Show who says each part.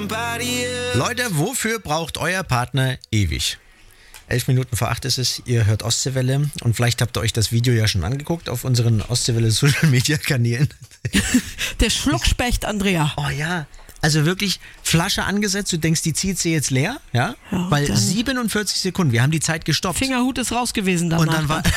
Speaker 1: Leute, wofür braucht euer Partner ewig? 7:11 ist es, ihr hört Ostseewelle und vielleicht habt ihr euch das Video ja schon angeguckt auf unseren Ostseewelle Social Media Kanälen.
Speaker 2: Der Schluckspecht, Andrea.
Speaker 1: Oh ja, also wirklich Flasche angesetzt, du denkst, die zieht sie jetzt leer, ja?
Speaker 2: Ja,
Speaker 1: Weil
Speaker 2: dann
Speaker 1: 47 Sekunden, wir haben die Zeit gestoppt.
Speaker 2: Fingerhut ist raus gewesen danach.
Speaker 1: Und dann war